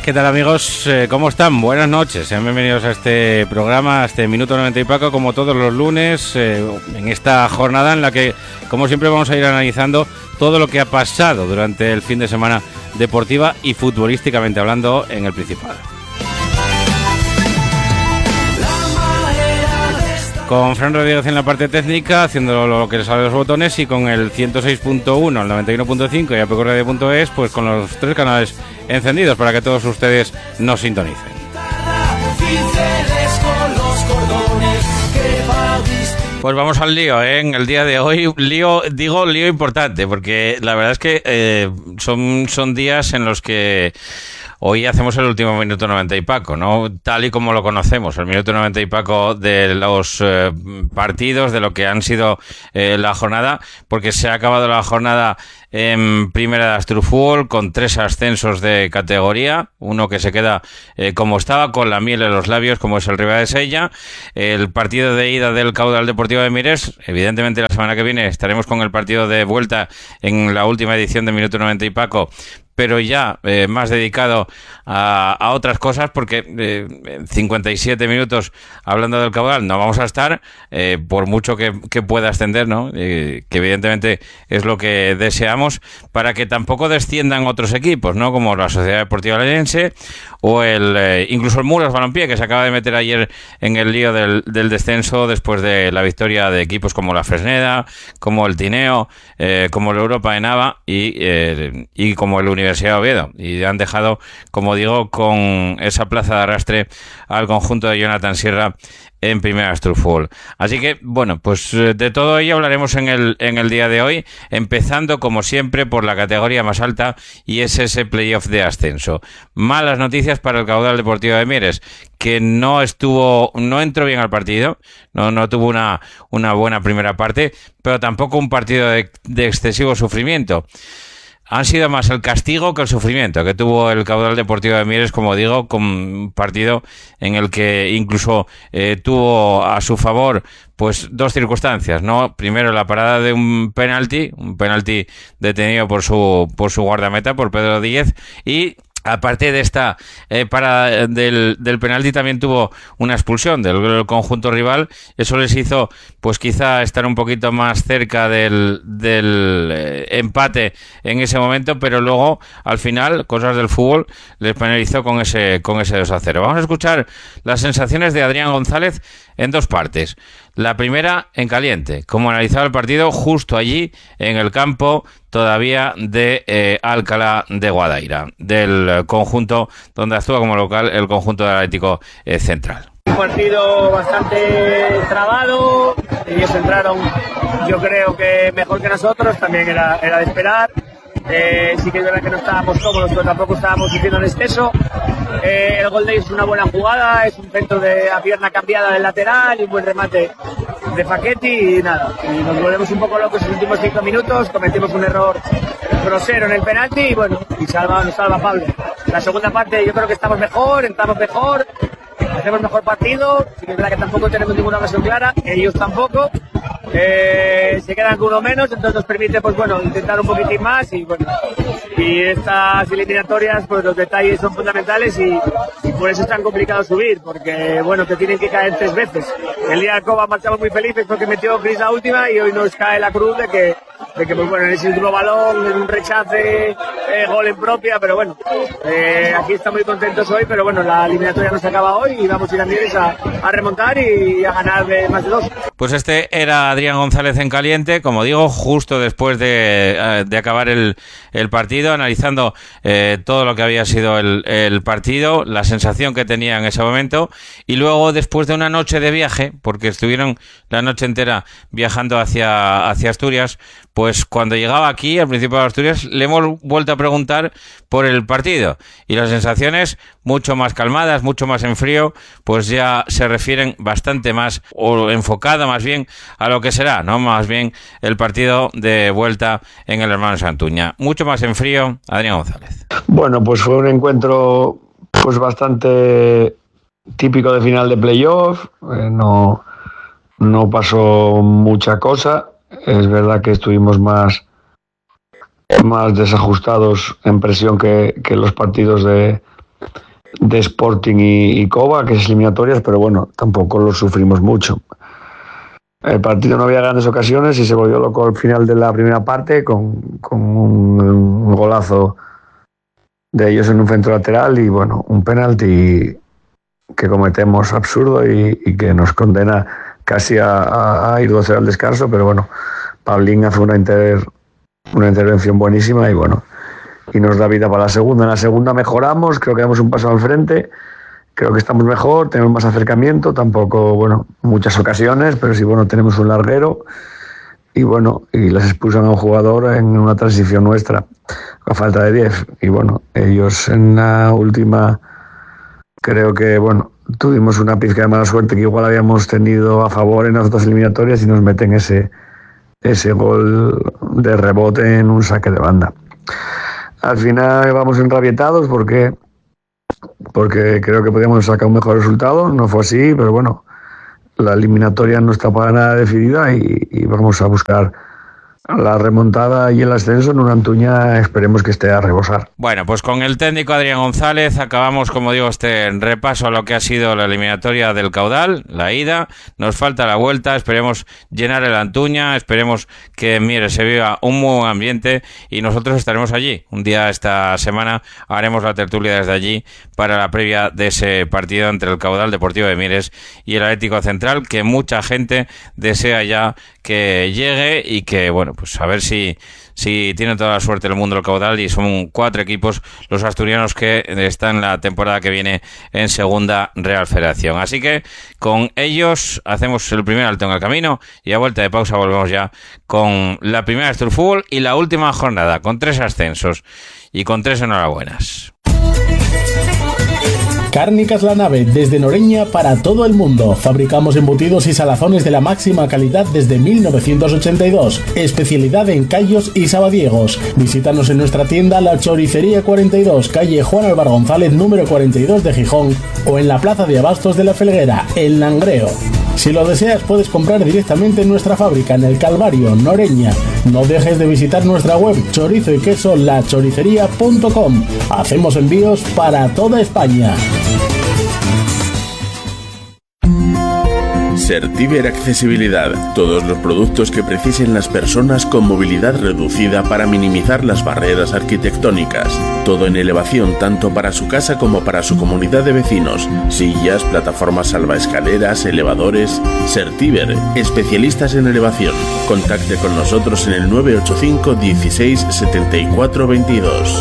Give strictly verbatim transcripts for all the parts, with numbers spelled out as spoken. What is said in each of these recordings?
¿Qué tal, amigos? Eh, ¿Cómo están? Buenas noches. Sean bienvenidos a este programa, a este Minuto noventa y Paco, como todos los lunes, eh, en esta jornada en la que, como siempre, vamos a ir analizando todo lo que ha pasado durante el fin de semana deportiva y futbolísticamente hablando en el Principado. Con Fran Rodríguez en la parte técnica, haciendo lo que les sale de los botones, y con el ciento seis punto uno, el noventa y uno punto cinco y apcorradio punto es, pues con los tres canales encendidos para que todos ustedes nos sintonicen. Pues vamos al lío, ¿eh? En el día de hoy, lío, digo lío importante, porque la verdad es que eh, son, son días en los que hoy hacemos el último Minuto noventa y Paco, ¿no? Tal y como lo conocemos, el Minuto noventa y Paco de los eh, partidos, de lo que han sido eh, la jornada, porque se ha acabado la jornada en Primera de Astrofútbol con tres ascensos de categoría, uno que se queda eh, como estaba, con la miel en los labios, como es el Ribera de Sella. El partido de ida del Caudal Deportivo de Mieres, evidentemente la semana que viene estaremos con el partido de vuelta en la última edición de Minuto noventa y Paco, pero ya eh, más dedicado a, a otras cosas, porque eh, cincuenta y siete minutos hablando del Caudal no vamos a estar, eh, por mucho que, que pueda ascender, ¿no? Eh, que evidentemente es lo que deseamos, para que tampoco desciendan otros equipos, ¿no? Como la Sociedad Deportiva Lenense o el eh, incluso el Muros Balompié, que se acaba de meter ayer en el lío del, del descenso después de la victoria de equipos como la Fresneda, como el Tineo, eh, como el Europa de Nava y, eh, y como el Universidad Universidad de Oviedo, y han dejado, como digo, con esa plaza de arrastre al conjunto de Jonathan Sierra en Primera Astrofútbol. Así que, bueno, pues de todo ello hablaremos en el, en el día de hoy, empezando, como siempre, por la categoría más alta, y es ese playoff de ascenso. Malas noticias para el Caudal Deportivo de Mieres, que no estuvo, no entró bien al partido, no, no tuvo una, una buena primera parte, pero tampoco un partido de, de excesivo sufrimiento. Han sido más el castigo que el sufrimiento que tuvo el Caudal Deportivo de Mieres, como digo, con un partido en el que incluso eh, tuvo a su favor pues dos circunstancias, ¿no? Primero, la parada de un penalti, un penalti detenido por su por su guardameta, por Pedro Díez, y aparte de esta eh, parada del, del penalti, también tuvo una expulsión del, del conjunto rival. Eso les hizo, pues quizá, estar un poquito más cerca del, del eh, empate en ese momento, pero luego, al final, cosas del fútbol, les penalizó con ese, con ese dos a cero. Vamos a escuchar las sensaciones de Adrián González en dos partes. La primera, en caliente, como analizaba el partido justo allí, en el campo todavía de eh, Alcalá de Guadaira, del conjunto donde actúa como local el conjunto del Atlético eh, Central. Un partido bastante trabado, ellos entraron, yo creo que mejor que nosotros, también era, era de esperar. Eh, sí que es verdad que no estábamos cómodos, pero tampoco estábamos sufriendo en exceso. Eh, el gol de ellos es una buena jugada, es un centro de a pierna cambiada del lateral y un buen remate de Paquetti, y nada, y nos volvemos un poco locos en los últimos cinco minutos, cometimos un error grosero en el penalti y bueno, y salva, nos salva Pablo. La segunda parte yo creo que estamos mejor, entramos mejor, hacemos mejor partido, sí que es verdad que tampoco tenemos ninguna ocasión clara, ellos tampoco. Eh, se quedan con uno menos, entonces nos permite, pues bueno, intentar un poquitín más, y bueno, y estas eliminatorias, pues los detalles son fundamentales, y, y por eso es tan complicado subir, porque bueno, te tienen que caer tres veces. El día de Coba marchamos muy felices porque metió Chris la última, y hoy nos cae la cruz de que, de que pues bueno, en ese último balón, en un rechace, eh, gol en propia, pero bueno, eh, aquí estamos muy contentos hoy, pero bueno, la eliminatoria no se acaba hoy y vamos a ir a Mieres a, a remontar y a ganar de más de dos. Pues este era Adrián González en caliente, como digo, justo después de, de acabar el, el partido, analizando eh, todo lo que había sido el, el partido, la sensación que tenía en ese momento, y luego después de una noche de viaje, porque estuvieron la noche entera viajando hacia, hacia Asturias, pues cuando llegaba aquí, al principio de Asturias, le hemos vuelto a preguntar por el partido, y las sensaciones mucho más calmadas, mucho más en frío, pues ya se refieren bastante más, o enfocada más bien, a lo que será, ¿no? Más bien el partido de vuelta en el Hermano Santuña. Mucho más en frío, Adrián González. Bueno, pues fue un encuentro pues bastante típico de final de playoff, eh, no, no pasó mucha cosa. Es verdad que estuvimos más, más desajustados en presión que, que los partidos de, de Sporting y, y Cova, que es eliminatorias, pero bueno, tampoco lo sufrimos mucho. El partido no había grandes ocasiones y se volvió loco al final de la primera parte con, con un, un golazo de ellos en un centro lateral y bueno, un penalti que cometemos absurdo y, y que nos condena casi a, a, a ir dos cero al descanso, pero bueno, Pablín hace una, inter, una intervención buenísima y bueno, y nos da vida para la segunda. En la segunda mejoramos, creo que damos un paso al frente, creo que estamos mejor, tenemos más acercamiento, tampoco, bueno, muchas ocasiones, pero sí, bueno, tenemos un larguero y bueno, y les expulsan a un jugador en una transición nuestra a falta de diez y bueno, ellos en la última creo que, bueno, tuvimos una pizca de mala suerte que igual habíamos tenido a favor en las otras eliminatorias y nos meten ese, ese gol de rebote en un saque de banda. Al final vamos enrabietados porque, porque creo que podíamos sacar un mejor resultado, no fue así, pero bueno, la eliminatoria no está para nada decidida y, y vamos a buscar la remontada y el ascenso en una Antuña, esperemos que esté a rebosar. Bueno, pues con el técnico Adrián González acabamos, como digo, este repaso a lo que ha sido la eliminatoria del Caudal, la ida. Nos falta la vuelta, esperemos llenar el Antuña, esperemos que, mire, se viva un muy buen ambiente y nosotros estaremos allí. Un día esta semana haremos la tertulia desde allí para la previa de ese partido entre el Caudal Deportivo de Mieres y el Atlético Central, que mucha gente desea ya que llegue y que, bueno, pues a ver si, si tiene toda la suerte del mundo el Caudal y son cuatro equipos los asturianos que están la temporada que viene en Segunda Real Federación. Así que con ellos hacemos el primer alto en el camino y a vuelta de pausa volvemos ya con la primera Astur Fútbol y la última jornada, con tres ascensos y con tres enhorabuenas. Cárnicas La Nave, desde Noreña para todo el mundo. Fabricamos embutidos y salazones de la máxima calidad desde mil novecientos ochenta y dos. Especialidad en callos y sabadiegos. Visítanos en nuestra tienda La Choricería cuarenta y dos, calle Juan Álvaro González, número cuarenta y dos de Gijón, o en la Plaza de Abastos de la Felguera, El Langreo. Si lo deseas, puedes comprar directamente en nuestra fábrica en El Calvario, Noreña. No dejes de visitar nuestra web chorizo y queso la choricería punto com. Hacemos envíos para toda España. Certiver Accesibilidad. Todos los productos que precisen las personas con movilidad reducida para minimizar las barreras arquitectónicas. Todo en elevación, tanto para su casa como para su comunidad de vecinos. Sillas, plataformas salvaescaleras, elevadores. Certiver, especialistas en elevación. Contacte con nosotros en el nueve ocho cinco dieciséis setenta y cuatro veintidós.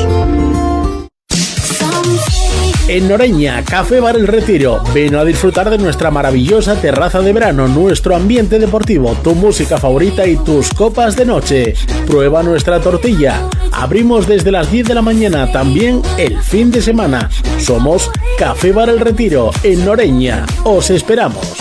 En Noreña, Café Bar El Retiro. Ven a disfrutar de nuestra maravillosa terraza de verano, nuestro ambiente deportivo, tu música favorita y tus copas de noche. Prueba nuestra tortilla. Abrimos desde las diez de la mañana, también el fin de semana. Somos Café Bar El Retiro, en Noreña. Os esperamos.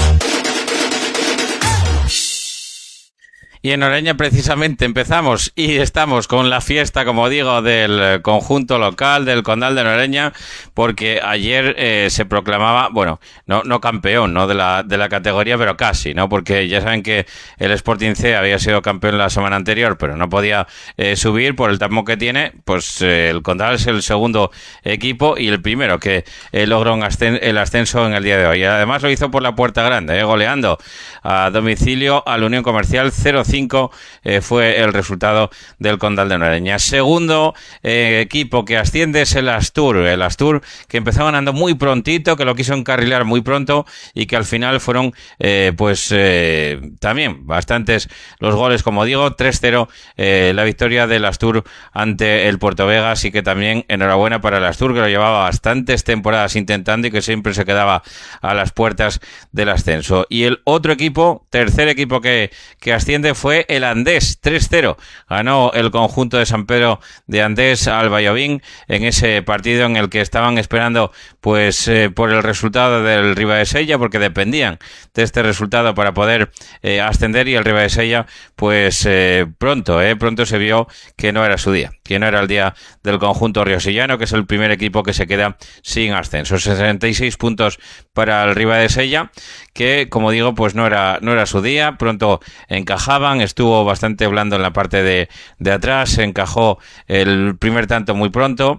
Y en Noreña precisamente empezamos y estamos con la fiesta, como digo, del conjunto local del Condal de Noreña, porque ayer eh, se proclamaba, bueno, no, no campeón, no de la, de la categoría, pero casi, ¿no? Porque ya saben que el Sporting C había sido campeón la semana anterior, pero no podía eh, subir por el tamo que tiene. Pues eh, el Condal es el segundo equipo y el primero que eh, logró un ascen- el ascenso en el día de hoy. Y además lo hizo por la puerta grande, eh, goleando a domicilio al Unión Comercial cero cinco. Eh, fue el resultado del Condal de Noreña. Segundo eh, equipo que asciende es el Astur. El Astur que empezó ganando muy prontito, que lo quiso encarrilar muy pronto y que al final fueron eh, pues eh, también bastantes los goles, como digo, tres cero eh, la victoria del Astur ante el Puerto Vega. Así que también enhorabuena para el Astur, que lo llevaba bastantes temporadas intentando y que siempre se quedaba a las puertas del ascenso. Y el otro equipo, tercer equipo que, que asciende fue fue el Andés, tres cero. Ganó el conjunto de San Pedro de Andés al Vallovín en ese partido en el que estaban esperando pues eh, por el resultado del Ribadesella, porque dependían de este resultado para poder eh, ascender, y el Ribadesella pues eh, pronto, eh, pronto se vio que no era su día, que no era el día del conjunto riosillano, que es el primer equipo que se queda sin ascenso. sesenta y seis puntos para el Ribadesella, que como digo pues no era, no era su día. Pronto encajaban, estuvo bastante blando en la parte de, de atrás, encajó el primer tanto muy pronto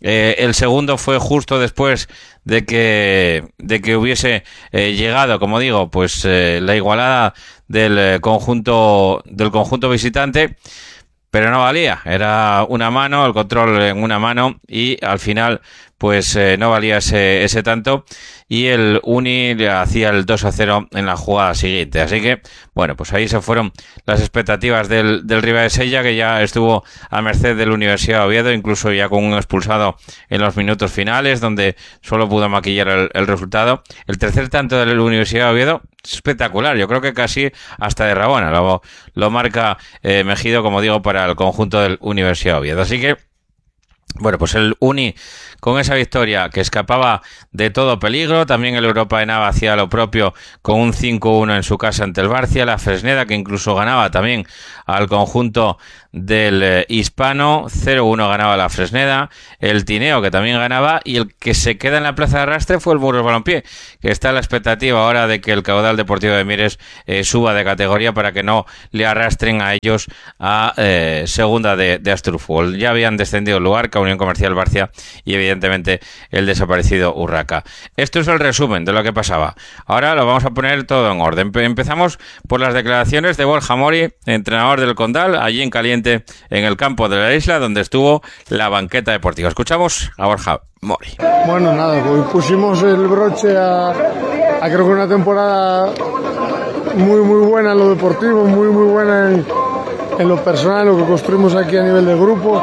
Eh, el segundo fue justo después de que, de que hubiese eh, llegado, como digo, pues eh, la igualada del eh, conjunto, del conjunto visitante. Pero no valía, era una mano, el control en una mano y al final pues eh, no valía ese, ese tanto y el Uni le hacía el dos a cero en la jugada siguiente. Así que, bueno, pues ahí se fueron las expectativas del, del Ribadesella, que ya estuvo a merced del Universidad de Oviedo, incluso ya con un expulsado en los minutos finales, donde solo pudo maquillar el, el resultado. El tercer tanto del Universidad de Oviedo es espectacular, yo creo que casi hasta de Rabona lo, lo marca eh, Mejido, como digo, para el conjunto del Universidad de Oviedo. Así que, bueno, pues el Uni con esa victoria que escapaba de todo peligro. También el Europa Enava hacía lo propio con un cinco uno en su casa ante el Barcia. La Fresneda, que incluso ganaba también al conjunto del eh, Hispano, cero uno ganaba la Fresneda. El Tineo, que también ganaba, y el que se queda en la plaza de arrastre fue el Burgos Balompié, que está en la expectativa ahora de que el Caudal Deportivo de Mieres eh, suba de categoría para que no le arrastren a ellos a eh, segunda de, de Asturfútbol. Ya habían descendido el Luarca, Unión Comercial Barcia y evidentemente el desaparecido Urraca. Esto es el resumen de lo que pasaba. Ahora lo vamos a poner todo en orden. Empezamos por las declaraciones de Borja Mori, entrenador del Condal, allí en caliente en el campo de la isla, donde estuvo la banqueta deportiva. Escuchamos a Borja Mori. Bueno, nada, hoy pusimos el broche a, a creo que una temporada muy muy buena en lo deportivo, muy muy buena en, en lo personal, lo que construimos aquí a nivel de grupo,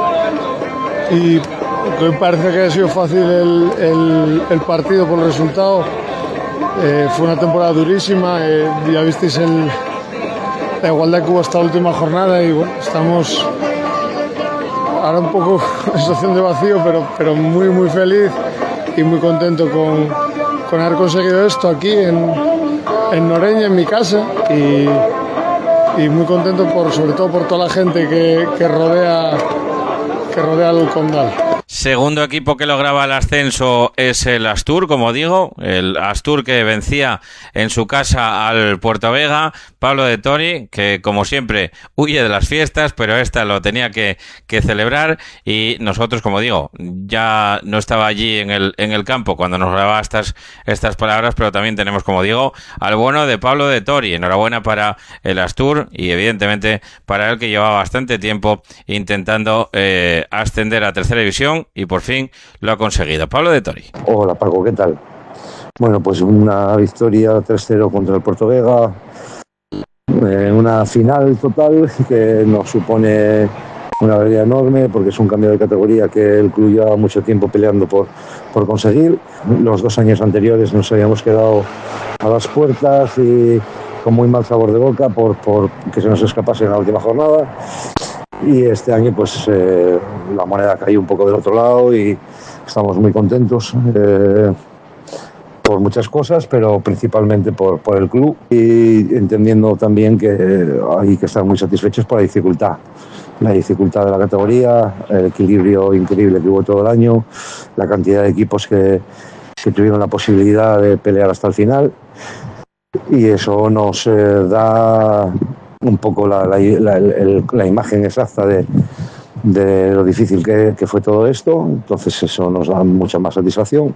y que parece que ha sido fácil el, el, el partido por el resultado. Eh, fue una temporada durísima, eh, ya visteis el, la igualdad que hubo esta última jornada, y bueno, estamos ahora un poco en situación de vacío, pero, pero muy muy feliz y muy contento con, con haber conseguido esto aquí en, en Noreña, en mi casa, y, y muy contento por, sobre todo por toda la gente que, que rodea que rodea al Condal. Segundo equipo que lograba el ascenso es el Astur, como digo, el Astur que vencía en su casa al Puerto Vega. Pablo de Toni, que como siempre huye de las fiestas, pero esta lo tenía que, que celebrar, y nosotros, como digo, ya no estaba allí en el, en el campo cuando nos grababa estas, estas palabras, pero también tenemos, como digo, al bueno de Pablo de Toni. Enhorabuena para el Astur y evidentemente para él, que llevaba bastante tiempo intentando eh, ascender a tercera división, y por fin lo ha conseguido. Pablo de Toni. Hola Paco, ¿qué tal? Bueno, pues una victoria tres cero contra el Puerto Vega, eh, una final total que nos supone una alegría enorme, porque es un cambio de categoría que el club lleva mucho tiempo peleando por, por conseguir. Los dos años anteriores nos habíamos quedado a las puertas y con muy mal sabor de boca por, por que se nos escapase en la última jornada. Y este año pues eh, la moneda cayó un poco del otro lado y estamos muy contentos eh, por muchas cosas, pero principalmente por, por el club, y entendiendo también que hay que estar muy satisfechos por la dificultad. La dificultad de la categoría, el equilibrio increíble que hubo todo el año, la cantidad de equipos que, que tuvieron la posibilidad de pelear hasta el final, y eso nos eh, da un poco la, la, la, el, la imagen exacta de, de lo difícil que, que fue todo esto. Entonces eso nos da mucha más satisfacción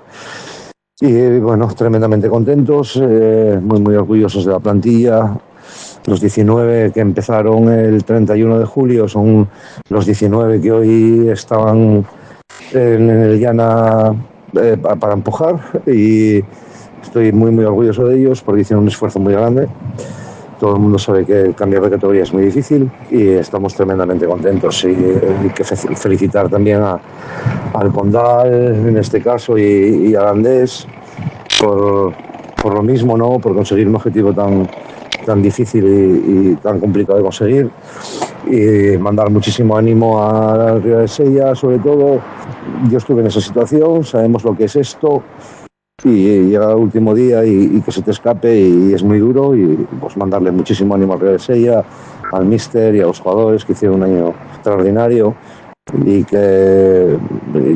y bueno, tremendamente contentos, eh, muy muy orgullosos de la plantilla. Los diecinueve que empezaron el treinta y uno de julio son los diecinueve que hoy estaban en el Llana eh, para empujar, y estoy muy muy orgulloso de ellos porque hicieron un esfuerzo muy grande. Todo el mundo sabe que cambiar de categoría es muy difícil y estamos tremendamente contentos, y hay que felicitar también a, al Condal en este caso y, y a Andés por, por lo mismo, ¿no? Por conseguir un objetivo tan, tan difícil y, y tan complicado de conseguir, y mandar muchísimo ánimo a la Ribadesella. Sobre todo, yo estuve en esa situación, sabemos lo que es esto, y llega el último día y, y que se te escape, y, y es muy duro, y pues mandarle muchísimo ánimo al Ribadesella, al míster y a los jugadores que hicieron un año extraordinario, y que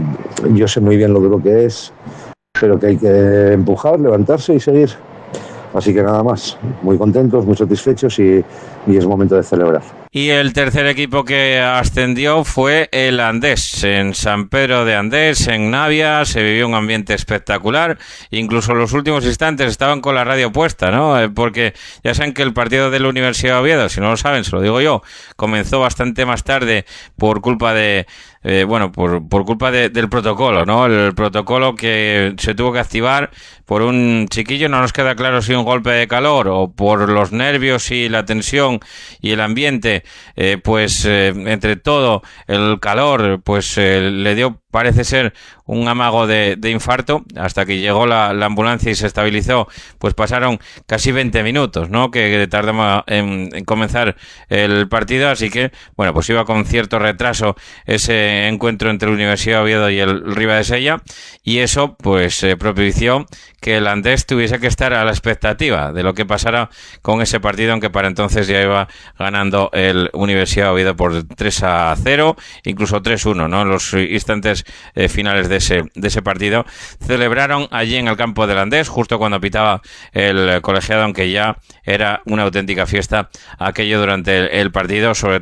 yo sé muy bien lo duro que es, pero que hay que empujar, levantarse y seguir. Así que nada más, muy contentos, muy satisfechos y, y es momento de celebrar. Y el tercer equipo que ascendió fue el Andés. En San Pedro de Andés, en Navia, se vivió un ambiente espectacular. Incluso en los últimos instantes estaban con la radio puesta, ¿no? Porque ya saben que el partido de la Universidad de Oviedo, si no lo saben, se lo digo yo, comenzó bastante más tarde por culpa de... Eh, bueno, por, por culpa de, del protocolo, ¿no? El protocolo que se tuvo que activar por un chiquillo, no nos queda claro si un golpe de calor o por los nervios y la tensión y el ambiente, eh, pues eh, entre todo el calor, pues eh, le dio, parece ser, un amago de, de infarto, hasta que llegó la, la ambulancia y se estabilizó. Pues pasaron casi veinte minutos, ¿no? Que, que tardamos en, en comenzar el partido, así que, bueno, pues iba con cierto retraso ese encuentro entre la Universidad de Oviedo y el Ribadesella, y eso pues eh, propició que el Andés tuviese que estar a la expectativa de lo que pasara con ese partido, aunque para entonces ya iba ganando el Universidad de Oviedo por tres a cero, incluso tres uno, ¿no? En los instantes eh, finales de ese, de ese partido. Celebraron allí en el campo del Andés, justo cuando pitaba el colegiado, aunque ya era una auténtica fiesta aquello durante el, el partido, sobre